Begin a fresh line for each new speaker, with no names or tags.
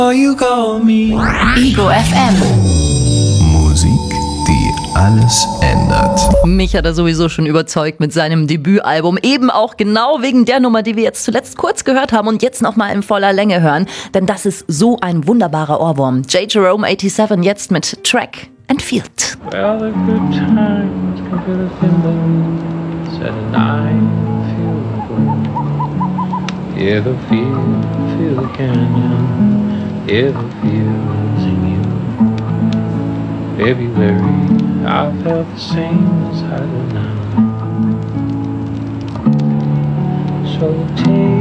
Ego FM.
Musik, die alles ändert.
Mich hat er sowieso schon überzeugt mit seinem Debütalbum. Eben auch genau wegen der Nummer, die wir jetzt zuletzt kurz gehört haben und jetzt nochmal in voller Länge hören. Denn das ist so ein wunderbarer Ohrwurm. J. Jerome 87 jetzt mit Track and Field.
Well, the good times can feel the thimbles and I feel the wind. Hear the field, feel the canyon. Hear the fields in you. February, I felt the same as I do now. So take